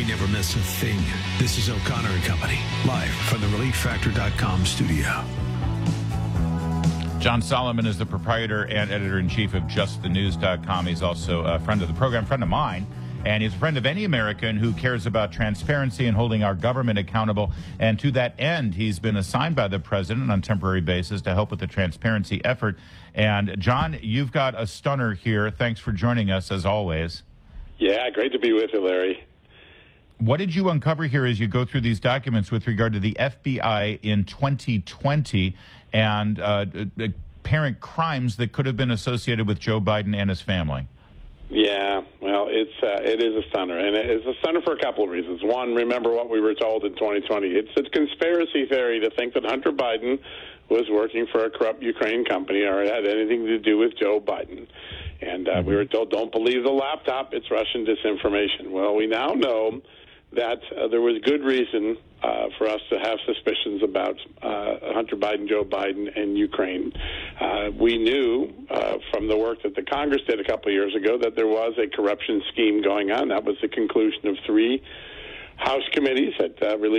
never miss a thing. This is O'Connor and Company, live from the ReliefFactor.com studio. John Solomon is the proprietor and editor-in-chief of JustTheNews.com. He's also a friend of the program, friend of mine, and he's a friend of any American who cares about transparency and holding our government accountable. And to that end, he's been assigned by the president on a temporary basis to help with the transparency effort. And, John, you've got a stunner here. Thanks for joining us, as always. Yeah, great to be with you, Larry. What did you uncover here as you go through these documents with regard to the FBI in 2020 and apparent crimes that could have been associated with Joe Biden and his family? Yeah, well, it is a stunner, and it's a stunner for a couple of reasons. One, remember what we were told in 2020. It's a conspiracy theory to think that Hunter Biden was working for a corrupt Ukraine company or had anything to do with Joe Biden. And we were told, don't believe the laptop, it's Russian disinformation. Well, we now know that there was good reason for us to have suspicions about Hunter Biden, Joe Biden, and Ukraine. We knew from the work that the Congress did a couple of years ago that there was a corruption scheme going on. That was the conclusion of 3 House committees that released